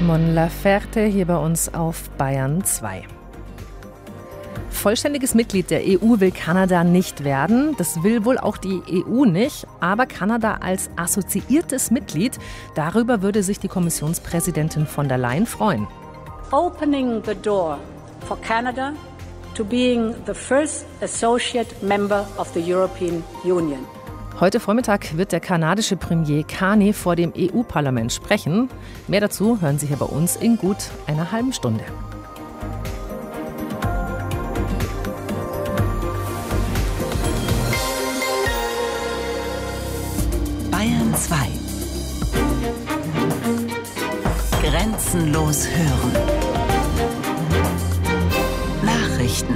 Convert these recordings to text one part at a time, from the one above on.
Mon Laferte hier bei uns auf Bayern 2. Vollständiges Mitglied der EU will Kanada nicht werden. Das will wohl auch die EU nicht. Aber Kanada als assoziiertes Mitglied, darüber würde sich die Kommissionspräsidentin von der Leyen freuen. Opening the door for Canada to being the first associate member of the European Union. Heute Vormittag wird der kanadische Premier Carney vor dem EU-Parlament sprechen. Mehr dazu hören Sie hier bei uns in gut einer halben Stunde. Bayern 2. Grenzenlos hören. Nachrichten.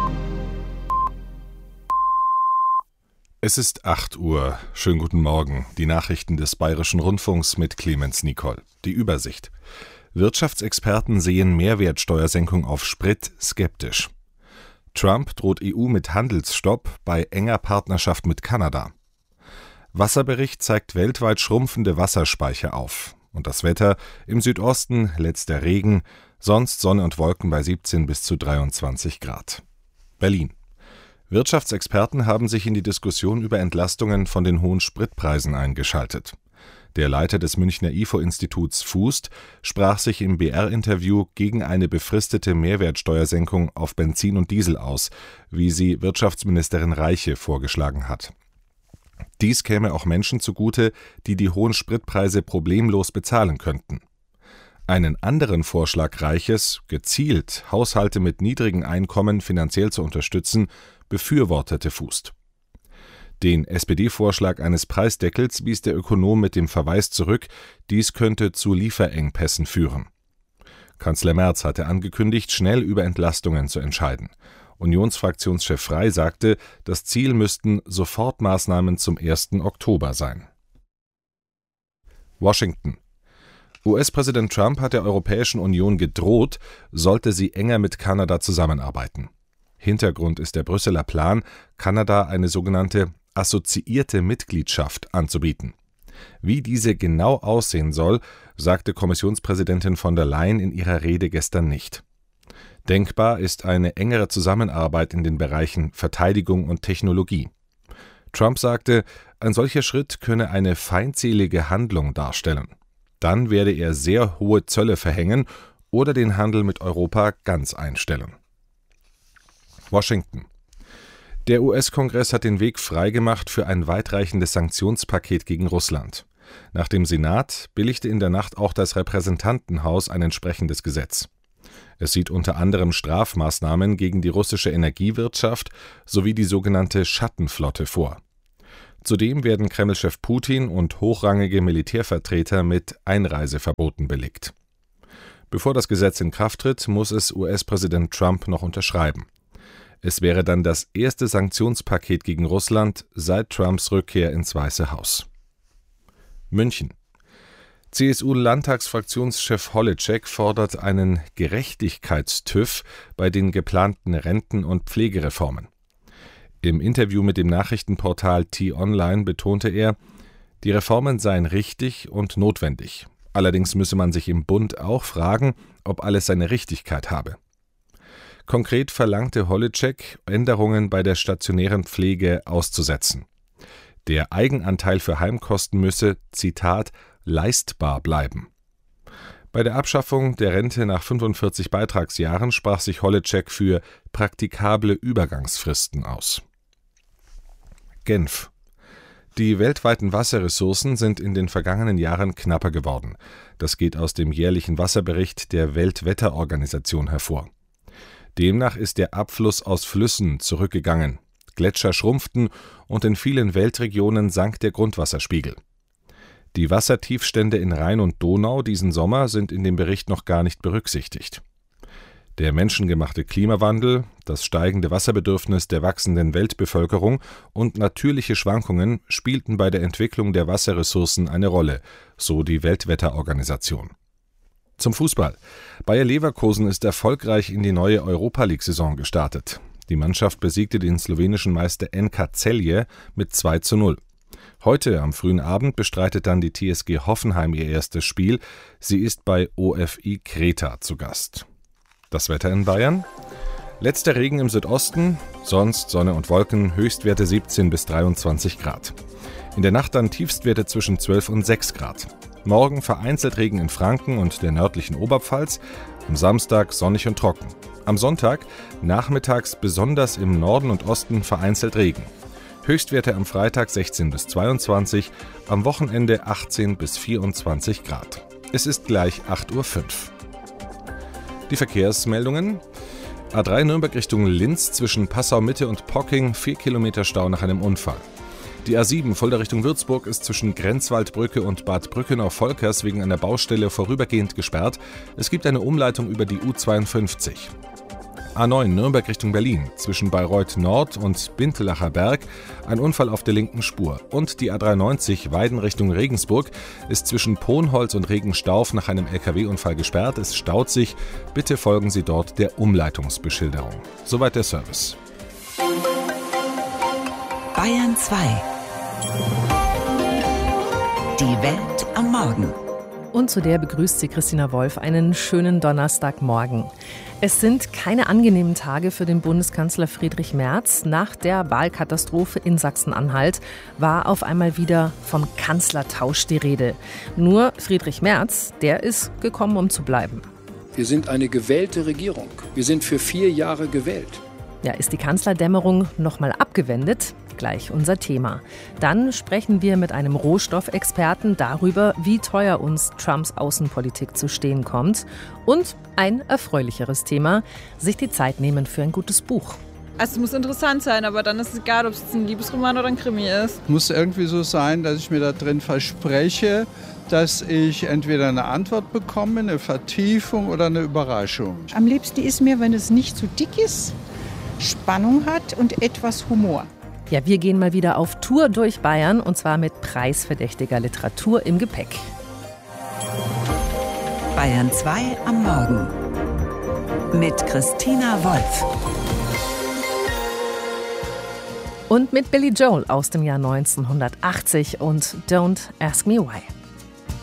Es ist 8 Uhr. Schönen guten Morgen. Die Nachrichten des Bayerischen Rundfunks mit Clemens Nicol. Die Übersicht. Wirtschaftsexperten sehen Mehrwertsteuersenkung auf Sprit skeptisch. Trump droht EU mit Handelsstopp bei enger Partnerschaft mit Kanada. Wasserbericht zeigt weltweit schrumpfende Wasserspeicher auf. Und das Wetter: im Südosten letzter Regen, sonst Sonne und Wolken bei 17 bis zu 23 Grad. Berlin. Wirtschaftsexperten haben sich in die Diskussion über Entlastungen von den hohen Spritpreisen eingeschaltet. Der Leiter des Münchner IFO-Instituts Fußt sprach sich im BR-Interview gegen eine befristete Mehrwertsteuersenkung auf Benzin und Diesel aus, wie sie Wirtschaftsministerin Reiche vorgeschlagen hat. Dies käme auch Menschen zugute, die die hohen Spritpreise problemlos bezahlen könnten. Einen anderen Vorschlag Reiches, gezielt Haushalte mit niedrigen Einkommen finanziell zu unterstützen, befürwortete Fußt. Den SPD-Vorschlag eines Preisdeckels wies der Ökonom mit dem Verweis zurück, dies könnte zu Lieferengpässen führen. Kanzler Merz hatte angekündigt, schnell über Entlastungen zu entscheiden. Unionsfraktionschef Frey sagte, das Ziel müssten Sofortmaßnahmen zum 1. Oktober sein. Washington. US-Präsident Trump hat der Europäischen Union gedroht, sollte sie enger mit Kanada zusammenarbeiten. Hintergrund ist der Brüsseler Plan, Kanada eine sogenannte assoziierte Mitgliedschaft anzubieten. Wie diese genau aussehen soll, sagte Kommissionspräsidentin von der Leyen in ihrer Rede gestern nicht. Denkbar ist eine engere Zusammenarbeit in den Bereichen Verteidigung und Technologie. Trump sagte, ein solcher Schritt könne eine feindselige Handlung darstellen. Dann werde er sehr hohe Zölle verhängen oder den Handel mit Europa ganz einstellen. Washington. Der US-Kongress hat den Weg freigemacht für ein weitreichendes Sanktionspaket gegen Russland. Nach dem Senat billigte in der Nacht auch das Repräsentantenhaus ein entsprechendes Gesetz. Es sieht unter anderem Strafmaßnahmen gegen die russische Energiewirtschaft sowie die sogenannte Schattenflotte vor. Zudem werden Kreml-Chef Putin und hochrangige Militärvertreter mit Einreiseverboten belegt. Bevor das Gesetz in Kraft tritt, muss es US-Präsident Trump noch unterschreiben. Es wäre dann das erste Sanktionspaket gegen Russland seit Trumps Rückkehr ins Weiße Haus. München. CSU-Landtagsfraktionschef Holleczek fordert einen Gerechtigkeitstüv bei den geplanten Renten- und Pflegereformen. Im Interview mit dem Nachrichtenportal T-Online betonte er, die Reformen seien richtig und notwendig. Allerdings müsse man sich im Bund auch fragen, ob alles seine Richtigkeit habe. Konkret verlangte Holleczek, Änderungen bei der stationären Pflege auszusetzen. Der Eigenanteil für Heimkosten müsse, Zitat, leistbar bleiben. Bei der Abschaffung der Rente nach 45 Beitragsjahren sprach sich Holleczek für praktikable Übergangsfristen aus. Genf. Die weltweiten Wasserressourcen sind in den vergangenen Jahren knapper geworden. Das geht aus dem jährlichen Wasserbericht der Weltwetterorganisation hervor. Demnach ist der Abfluss aus Flüssen zurückgegangen, Gletscher schrumpften und in vielen Weltregionen sank der Grundwasserspiegel. Die Wassertiefstände in Rhein und Donau diesen Sommer sind in dem Bericht noch gar nicht berücksichtigt. Der menschengemachte Klimawandel, das steigende Wasserbedürfnis der wachsenden Weltbevölkerung und natürliche Schwankungen spielten bei der Entwicklung der Wasserressourcen eine Rolle, so die Weltwetterorganisation. Zum Fußball. Bayer Leverkusen ist erfolgreich in die neue Europa-League-Saison gestartet. Die Mannschaft besiegte den slowenischen Meister NK Celje mit 2:0. Heute am frühen Abend bestreitet dann die TSG Hoffenheim ihr erstes Spiel. Sie ist bei OFI Kreta zu Gast. Das Wetter in Bayern? Letzter Regen im Südosten, sonst Sonne und Wolken, Höchstwerte 17 bis 23 Grad. In der Nacht dann Tiefstwerte zwischen 12 und 6 Grad. Morgen vereinzelt Regen in Franken und der nördlichen Oberpfalz, am Samstag sonnig und trocken. Am Sonntag nachmittags besonders im Norden und Osten vereinzelt Regen. Höchstwerte am Freitag 16 bis 22, am Wochenende 18 bis 24 Grad. Es ist gleich 8:05 Uhr. Die Verkehrsmeldungen. A3 Nürnberg Richtung Linz zwischen Passau-Mitte und Pocking, 4 Kilometer Stau nach einem Unfall. Die A7 Fulda Richtung Würzburg ist zwischen Grenzwaldbrücke und Bad Brückenau-Volkers wegen einer Baustelle vorübergehend gesperrt. Es gibt eine Umleitung über die U52. A9 Nürnberg Richtung Berlin zwischen Bayreuth Nord und Bintelacher Berg ein Unfall auf der linken Spur. Und die A93 Weiden Richtung Regensburg ist zwischen Ponholz und Regenstauf nach einem LKW-Unfall gesperrt. Es staut sich. Bitte folgen Sie dort der Umleitungsbeschilderung. Soweit der Service. Bayern 2. Die Welt am Morgen. Und zu der begrüßt sie Christina Wolf. Einen schönen Donnerstagmorgen. Es sind keine angenehmen Tage für den Bundeskanzler Friedrich Merz. Nach der Wahlkatastrophe in Sachsen-Anhalt war auf einmal wieder vom Kanzlertausch die Rede. Nur Friedrich Merz, der ist gekommen, um zu bleiben. Wir sind eine gewählte Regierung. Wir sind für 4 Jahre gewählt. Ja, ist die Kanzlerdämmerung nochmal abgewendet? Gleich unser Thema. Dann sprechen wir mit einem Rohstoffexperten darüber, wie teuer uns Trumps Außenpolitik zu stehen kommt. Und ein erfreulicheres Thema, sich die Zeit nehmen für ein gutes Buch. Also es muss interessant sein, aber dann ist es egal, ob es ein Liebesroman oder ein Krimi ist. Es muss irgendwie so sein, dass ich mir da drin verspreche, dass ich entweder eine Antwort bekomme, eine Vertiefung oder eine Überraschung. Am liebsten ist mir, wenn es nicht zu dick ist, Spannung hat und etwas Humor. Ja, wir gehen mal wieder auf Tour durch Bayern und zwar mit preisverdächtiger Literatur im Gepäck. Bayern 2 am Morgen mit Christina Wolf. Und mit Billy Joel aus dem Jahr 1980 und Don't Ask Me Why.